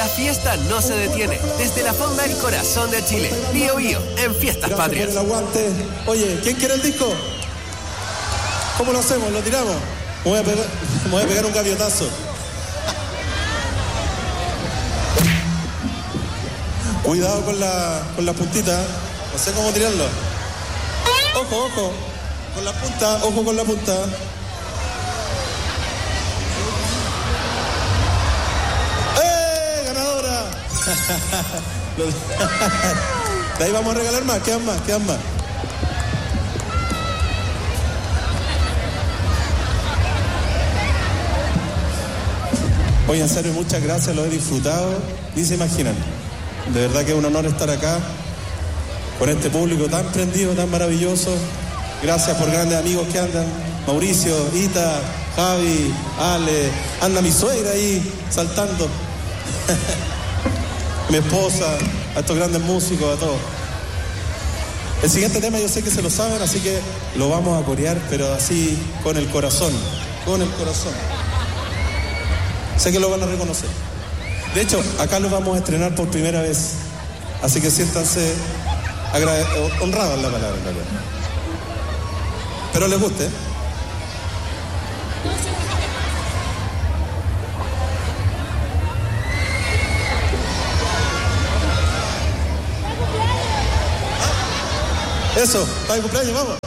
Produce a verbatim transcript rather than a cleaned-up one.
La fiesta no se detiene. Desde la fonda El Corazón de Chile. Bío Bío, en Fiestas Gracias Patrias. por el aguante. Oye, ¿quién quiere el disco? ¿Cómo lo hacemos? ¿Lo tiramos? Me voy a pegar, me voy a pegar un gaviotazo. Cuidado con la, con la puntita. No sé cómo tirarlo. Ojo, ojo. Con la punta, ojo con la punta. ¡Eh! ¡Ganadora! De ahí vamos a regalar más. Quedan más, quedan más. Oye, en serio, muchas gracias, lo he disfrutado. Ni se imaginan. De verdad que es un honor estar acá con este público tan prendido, tan maravilloso. Gracias por grandes amigos que andan. Mauricio, Ita, Javi, Ale. Anda mi suegra ahí saltando. Mi esposa, a estos grandes músicos, a todos. El siguiente tema yo sé que se lo saben, así que lo vamos a corear, pero así con el corazón. Con el corazón. Sé que lo van a reconocer. De hecho, acá lo vamos a estrenar por primera vez. Así que siéntanse agrade- honrados en la palabra, en realidad. Pero les guste. Eso, para el cumpleaños, vamos.